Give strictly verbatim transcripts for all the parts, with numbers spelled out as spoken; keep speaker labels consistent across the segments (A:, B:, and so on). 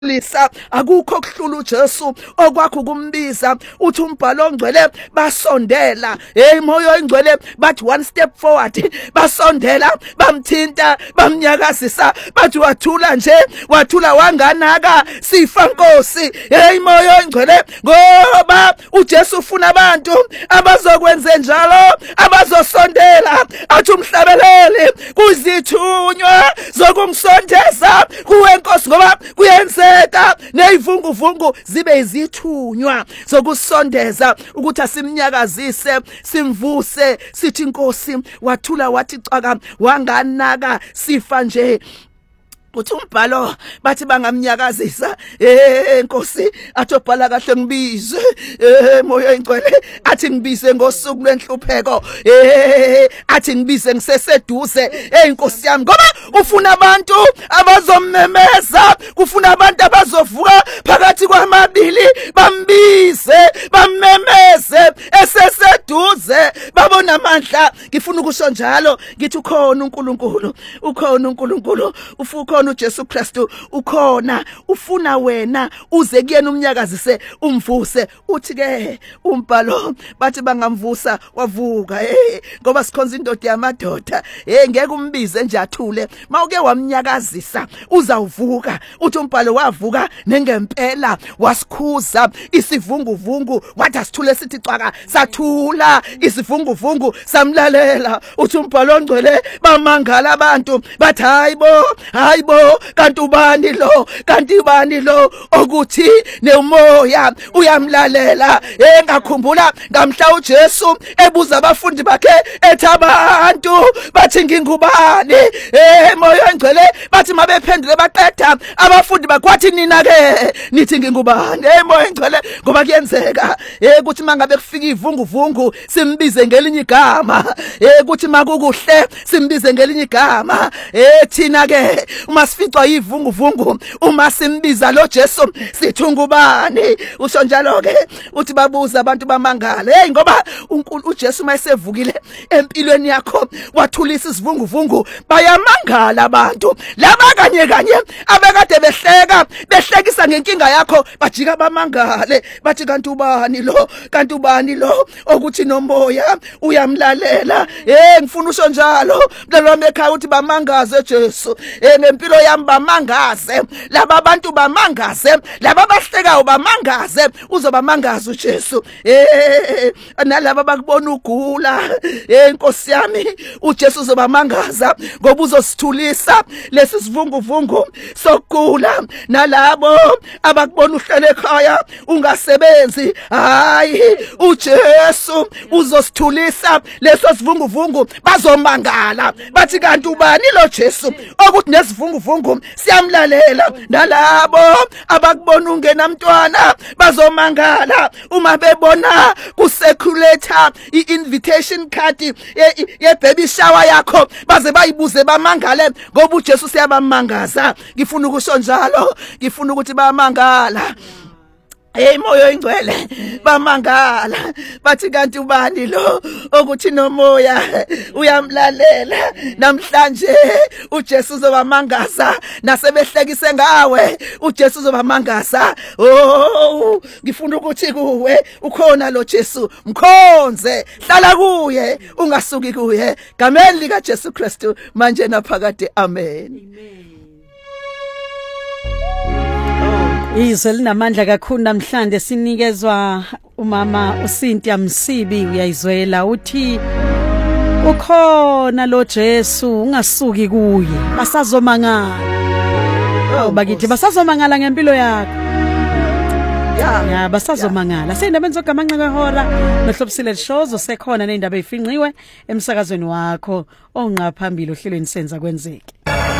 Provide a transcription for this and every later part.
A: lisa akukho kuhlula uJesu okwakho ukumbiza uthi umbhalo ongcwele basondela hey moyo ingcwele bathi one step forward basondela bamthinta bamnyakazisa bathi wathula nje wathula wanganaka sifa Nkosi hey moyo ingcwele ngoba uJesu ufuna abantu abazokwenza njalo abazosondela athi umhlabeleli kuzithunywa zokumsondeza kuwe Nkosi ngoba kuyenze nezivunguvungu zibe izithunywa zokusondeza ukuthi asimnyakazise simvuse sithi Nkosi wathula wathi xaka wanganaka sifa nje uthi umbhalo bathi bangamnyakazisa eh Nkosi athi obhala kahle ngibize eh moyo ingcwele athi ngibize ngosuku lwenhlupheko eh athi ngibize ngiseseduze eh Nkosi yami ngoba ufuna abantu abazommemeza kufuna abantu abazovuka phakathi kwamabili bambize bammemeze eseseduze babona amandla ngifuna ukusho njalo ngithi ukhona uNkulunkulu ukhona uNkulunkulu ufuko uJesu Kristu ukhona ufuna wena uze kuyena umnyakazise umvuse uthi ke umbhalo bathi bangamvusa wavuka eh ngoba sikhonza indoda yamadoda eh ngeke umbize nje athule mawuke wamnyakazisa uzawuvuka uthi umbhalo wavuka nengempela wasikhuza isivunguvungu wathi asithule sithi xaka sathula isivunguvungu samlalela uthi umbhalo ongcwele bamangala abantu bathi hayibo hayibo kanti ubani lo kanti ubani lo ukuthi nemoya uyamlalela engakhumbula ngamhla uJesu ebuza abafundi bakhe ethi abantu bathi ngingubani eh moya engcwele bathi mabephendule baqeda abafundi bakwathi nina ke nithi ngingubani eh moya engcwele ngoba kuyenzeka eh ukuthi mangabe kufika ivunguvungu simbize ngelinye igama eh ukuthi makukuhle simbize ngelinye igama eh thina ke uma sificwa ivunguvungu uma simbiza lo Jesu sithungubani usho njalo ke uthi babuza abantu bamangala hey ngoba uNkulunkulu uJesu mayesevukile empilweni yakho wathulisa isivunguvungu bayamangala abantu laba kanye kanye abekade behleka behlekisa ngenkinga yakho bajika bamangale bathi kanti ubani lo kanti ubani lo ukuthi nomoya uyamlalela hey ngifuna usho njalo mlalo ekhaya uthi bamangaze Jesu eh ngempilo yami bamangaze laba abantu bamangaze laba bahlekayo bamangaze uzobamangaza uJesu eh nalaba bakubona ugula eh Nkosi yami uJesu uzobamangaza ngoba uzosithulisa lesi sivunguvungu sokugula nalabo abakubona uhlele ekhaya ungasebenzi hayi uJesu uzosithulisa leso sivunguvungu bazomangala bathi kanti ubani lo Jesu ukuthi nesivunguvungu siyamlalela nalabo abakubona ungena mntwana bazomangala uma bebona ku circulator i-invitation card ye baby shower yakho baze bayibuze bamangale ngoba uJesu siyabamangaza ngifuna ukusho njalo ngifuna ukuthi bayamangala hey moyo ingcwele bamangala bathi kanti ubani lo ukuthi nomoya uyamlalela namhlanje uJesu uzobamangaza nasebehlekise ngawe uJesu uzobamangaza oh ngifuna ukuthi kuwe ukhona lo Jesu mkhonze hlala kuye ungasuki kuye gameni lika Jesu Kristu manje naphakade amen.
B: Izwe linamandla kakhulu namhlanje sinikezwa umama uCynthia Msibi uyayizwela uthi ukhona lo Jesu ungasuki kuye basazomangala oh bakithi basazomangala ngempilo yakho ya ya basazomangala sendabeni zogamanqa kwehora nohlobisile lishozo sekhona neindaba ezifinqiwe emsakazweni wakho onqaphambili ohlelweni senza kwenzeke.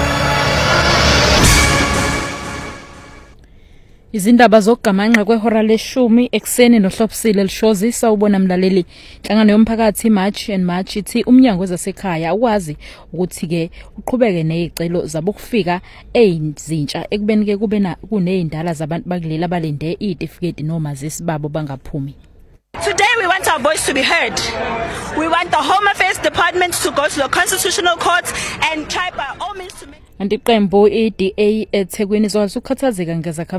C: Izindaba zokugamanqa kwehora leshumi ekseni nohlobisile lishozi sawubona mlaleli inhlangano yomphakathi March and March ithi umnyango wezasekhaya ukwazi ukuthi ke uqhubeke nezicelo zabokufika ezintsha ekubeni ke kube na kunezindala zabantu bakulela balinde izitifiketi noma zesibabo bangaphumi.
D: Today we want our voice to be heard. We want the Home Affairs Department to go to the Constitutional Court and try by all means to make
C: Anti iqembu i-D A eThekwini izokwazi ukukhathazeka ngezakha